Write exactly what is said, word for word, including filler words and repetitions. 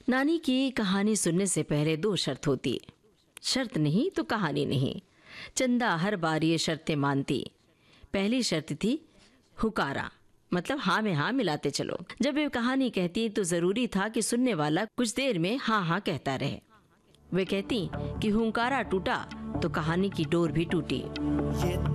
नानी की कहानी सुनने से पहले दो शर्त होती। शर्त नहीं तो कहानी नहीं। चंदा हर बार ये शर्तें मानती। पहली शर्त थी हुकारा, मतलब हाँ में हाँ मिलाते चलो। जब वे कहानी कहती तो जरूरी था कि सुनने वाला कुछ देर में हाँ हाँ कहता रहे। वे कहती कि हुंकारा टूटा तो कहानी की डोर भी टूटी।